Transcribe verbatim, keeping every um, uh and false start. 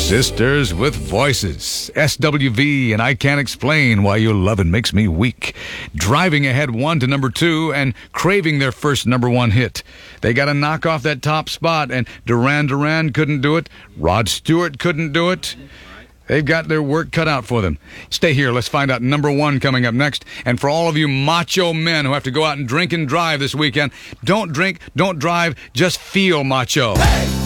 Sisters with Voices, S W V, and I Can't Explain Why Your Lovin' Makes Me Weak. Driving ahead one to number two and craving their first number one hit. They got to knock off that top spot, and Duran Duran couldn't do it. Rod Stewart couldn't do it. They've got their work cut out for them. Stay here. Let's find out number one coming up next. And for all of you macho men who have to go out and drink and drive this weekend, don't drink, don't drive, just feel macho. Hey!